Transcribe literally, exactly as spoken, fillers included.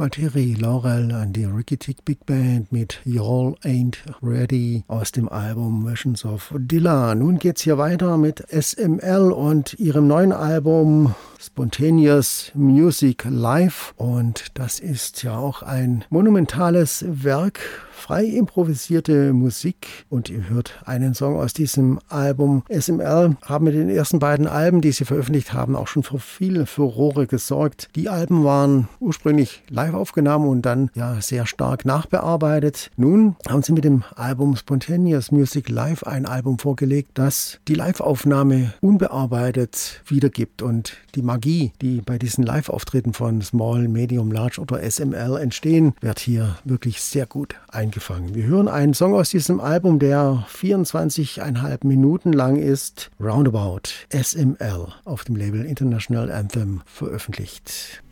Valtteri Laurel and the Ricky Tick Big Band mit Y'all Ain't Ready aus dem Album Visions of Dilla. Nun geht's hier weiter mit S M L und ihrem neuen Album Spontaneous Music Live, und das ist ja auch ein monumentales Werk, frei improvisierte Musik, und ihr hört einen Song aus diesem Album. S M L haben mit den ersten beiden Alben, die sie veröffentlicht haben, auch schon für viel Furore gesorgt. Die Alben waren ursprünglich live aufgenommen und dann ja sehr stark nachbearbeitet. Nun haben sie mit dem Album Spontaneous Music Live ein Album vorgelegt, das die Live-Aufnahme unbearbeitet wiedergibt, und die Magie, die bei diesen Live-Auftritten von Small, Medium, Large oder S M L entstehen, wird hier wirklich sehr gut eingefangen. Wir hören einen Song aus diesem Album, der vierundzwanzig Komma fünf Minuten lang ist. Roundabout, S M L, auf dem Label International Anthem veröffentlicht.